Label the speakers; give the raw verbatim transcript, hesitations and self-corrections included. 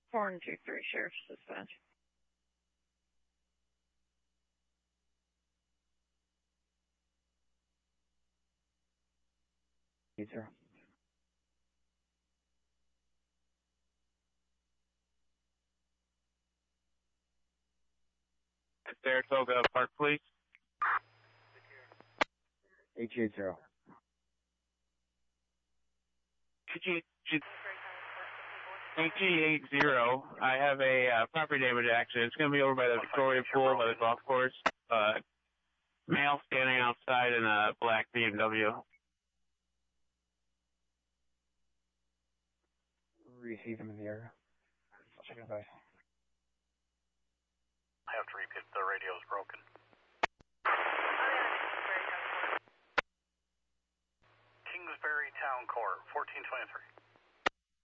Speaker 1: four and two three, Sheriff's Dispatch.
Speaker 2: Eight zero.
Speaker 3: Saratoga Park Police.
Speaker 2: H eight zero.
Speaker 3: H G eight zero. I have a uh, property damage action. It's going to be over by the Victoria Pool by the golf course. Uh, male standing outside in a black B M W.
Speaker 2: Receive him in the area. I'll check it out.
Speaker 4: I have to repeat, the radio is broken. Kingsbury Town Court, fourteen twenty-three.